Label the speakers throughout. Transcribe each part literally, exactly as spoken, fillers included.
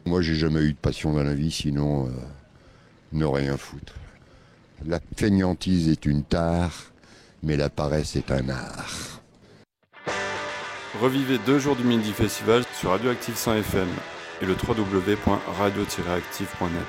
Speaker 1: Moi, j'ai jamais eu de passion dans la vie, sinon euh, ne rien foutre. La fainéantise est une tare, mais la paresse est un art.
Speaker 2: Revivez deux jours du Midi Festival sur Radioactive cent F M et le w w w point radio tiret active point net.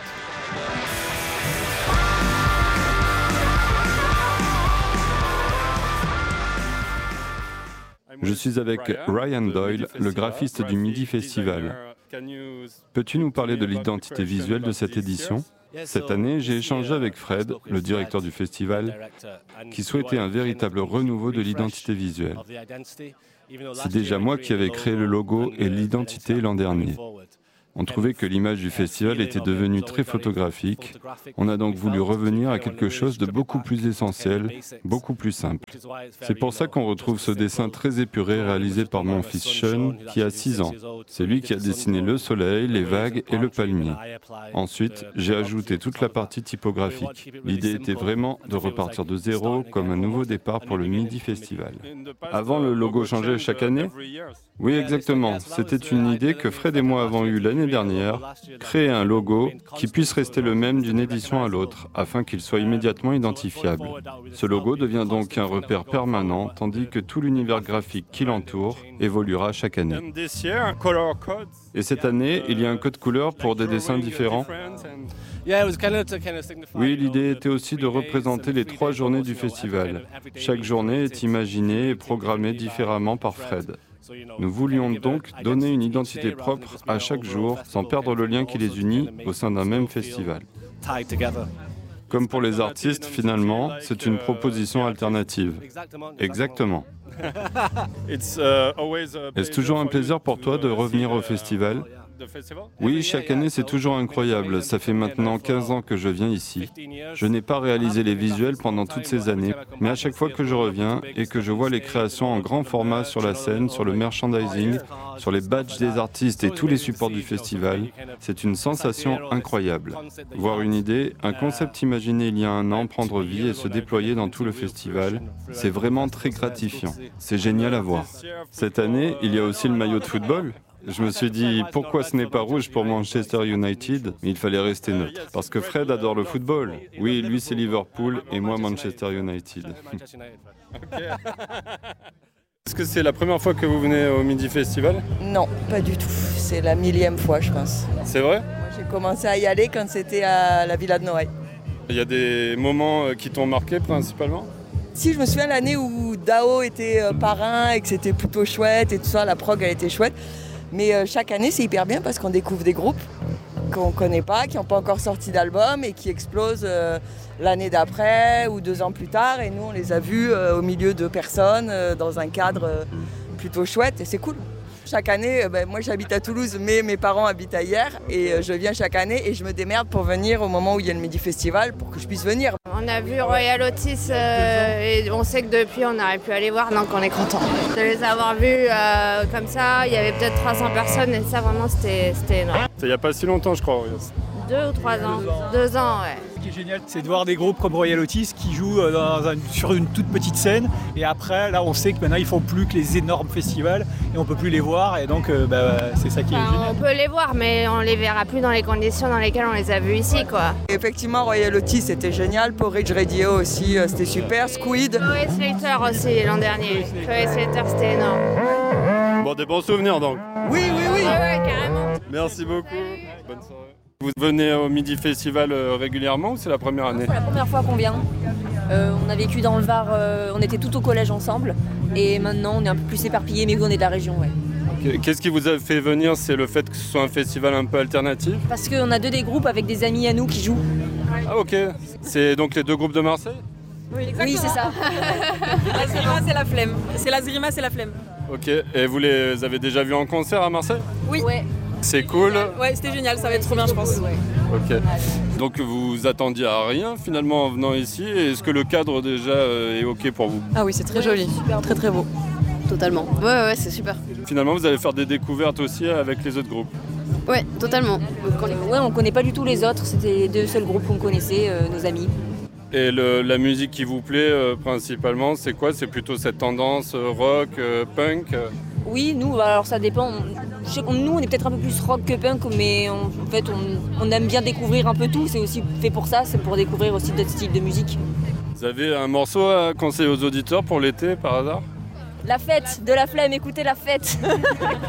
Speaker 2: Je suis avec Ryan Doyle, le graphiste du Midi Festival. Peux-tu nous parler de l'identité visuelle de cette édition ? Cette année, j'ai échangé avec Fred, le directeur du festival, qui souhaitait un véritable renouveau de l'identité visuelle. C'est déjà moi qui avais créé le logo et l'identité l'an dernier. On trouvait que l'image du festival était devenue très photographique. On a donc voulu revenir à quelque chose de beaucoup plus essentiel, beaucoup plus simple. C'est pour ça qu'on retrouve ce dessin très épuré réalisé par mon fils Sean, qui a six ans. C'est lui qui a dessiné le soleil, les vagues et le palmier. Ensuite, j'ai ajouté toute la partie typographique. L'idée était vraiment de repartir de zéro, comme un nouveau départ pour le Midi Festival. Avant, le logo changeait chaque année ? Oui, exactement. C'était une idée que Fred et moi avons eue l'année dernière, créer un logo qui puisse rester le même d'une édition à l'autre, afin qu'il soit immédiatement identifiable. Ce logo devient donc un repère permanent, tandis que tout l'univers graphique qui l'entoure évoluera chaque année. Et cette année, il y a un code couleur pour des dessins différents ? Oui, l'idée était aussi de représenter les trois journées du festival. Chaque journée est imaginée et programmée différemment par Fred. Nous voulions donc donner une identité propre à chaque jour sans perdre le lien qui les unit au sein d'un même festival. Comme pour les artistes, finalement, c'est une proposition alternative. Exactement. Est-ce toujours un plaisir pour toi de revenir au festival ? Oui, chaque année c'est toujours incroyable. Ça fait maintenant quinze ans que je viens ici. Je n'ai pas réalisé les visuels pendant toutes ces années, mais à chaque fois que je reviens et que je vois les créations en grand format sur la scène, sur le merchandising, sur les badges des artistes et tous les supports du festival, c'est une sensation incroyable. Voir une idée, un concept imaginé il y a un an prendre vie et se déployer dans tout le festival, c'est vraiment très gratifiant. C'est génial à voir. Cette année, il y a aussi le maillot de football. Je me suis dit, pourquoi ce n'est pas rouge pour Manchester United ? Mais il fallait rester neutre. Parce que Fred adore le football. Oui, lui c'est Liverpool et moi Manchester United. Est-ce que c'est la première fois que vous venez au Midi Festival ?
Speaker 3: Non, pas du tout. C'est la millième fois, je pense.
Speaker 2: C'est vrai ?
Speaker 3: Moi, j'ai commencé à y aller quand c'était à la Villa de Noailles.
Speaker 2: Il y a des moments qui t'ont marqué principalement ?
Speaker 3: Si, je me souviens l'année où Dao était parrain et que c'était plutôt chouette et tout ça, la prog elle était chouette. Mais euh, chaque année, c'est hyper bien parce qu'on découvre des groupes qu'on ne connaît pas, qui n'ont pas encore sorti d'album et qui explosent euh, l'année d'après ou deux ans plus tard. Et nous, on les a vus euh, au milieu de personnes, euh, dans un cadre euh, plutôt chouette et c'est cool. Chaque année, euh, ben, moi j'habite à Toulouse, mais mes parents habitent ailleurs et euh, je viens chaque année et je me démerde pour venir au moment où il y a le Midi Festival pour que je puisse venir.
Speaker 4: On a vu Royal Otis euh, et on sait que depuis on n'aurait pu aller voir, donc on est content. De les avoir vus euh, comme ça, il y avait peut-être trois cents personnes et ça vraiment c'était, c'était énorme.
Speaker 2: Il n'y a pas si longtemps je crois.
Speaker 4: Deux ou trois ans. Deux ans, ouais.
Speaker 5: Ce qui est génial, c'est de voir des groupes comme Royal Otis qui jouent dans un, sur une toute petite scène. Et après, là, on sait que maintenant, ils font plus que les énormes festivals et on peut plus les voir. Et donc, euh, bah, c'est ça qui est
Speaker 4: enfin,
Speaker 5: génial.
Speaker 4: On peut les voir, mais on les verra plus dans les conditions dans lesquelles on les a vus ici, quoi.
Speaker 3: Effectivement, Royal Otis, c'était génial. Porridge Radio aussi, c'était super. Squid.
Speaker 4: Chloé Slater aussi, l'an dernier. Chloé Slater, c'était énorme.
Speaker 2: Bon, des bons souvenirs, donc.
Speaker 3: Oui, oui, oui.
Speaker 4: Ouais, ouais, carrément.
Speaker 2: Merci beaucoup. Bonne soirée. Vous venez au Midi Festival régulièrement ou c'est la première année ?
Speaker 6: C'est la première fois qu'on vient. Euh, on a vécu dans le Var, euh, on était tout au collège ensemble. Et maintenant, on est un peu plus éparpillés, mais oui, on est de la région, ouais.
Speaker 2: Okay. Qu'est-ce qui vous a fait venir ? C'est le fait que ce soit un festival un peu alternatif ?
Speaker 6: Parce qu'on a deux des groupes avec des amis à nous qui jouent.
Speaker 2: Ah ok. C'est donc les deux groupes de Marseille ?
Speaker 6: Oui, oui, c'est ça.
Speaker 7: La Zrima, c'est la flemme. C'est la Zrima, c'est la flemme.
Speaker 2: Ok. Et vous les avez déjà vus en concert à Marseille ?
Speaker 7: Oui.
Speaker 6: Ouais.
Speaker 2: C'est cool.
Speaker 7: Ouais, c'était génial, ça va être trop bien, je pense.
Speaker 2: Ok. Donc vous vous attendiez à rien finalement en venant ici. Est-ce que le cadre déjà est ok pour vous ?
Speaker 7: Ah oui, c'est très joli, super, très très beau.
Speaker 8: Totalement. Ouais, ouais, c'est super.
Speaker 2: Finalement, vous allez faire des découvertes aussi avec les autres groupes.
Speaker 8: Ouais, totalement.
Speaker 6: Ouais, on connaît pas du tout les autres. C'était les deux seuls groupes qu'on connaissait, euh, nos amis.
Speaker 2: Et le, la musique qui vous plaît euh, principalement, c'est quoi ? C'est plutôt cette tendance euh, rock, euh, punk euh...
Speaker 6: Oui, nous, alors ça dépend. je sais qu'on- nous, on est peut-être un peu plus rock que punk, mais on- en fait, on, on aime bien découvrir un peu tout. C'est aussi fait pour ça, c'est pour découvrir aussi d'autres styles de musique.
Speaker 2: Vous avez un morceau à conseiller aux auditeurs pour l'été par hasard ?
Speaker 6: La fête, de la flemme, écoutez la fête.